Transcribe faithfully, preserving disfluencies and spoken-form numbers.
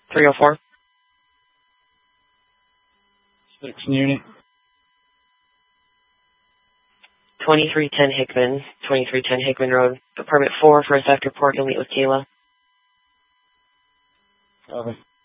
three oh four. Six unit. twenty-three ten Hickman, twenty-three ten Hickman Road. Apartment four, first after port, you'll meet with Kayla. Copy.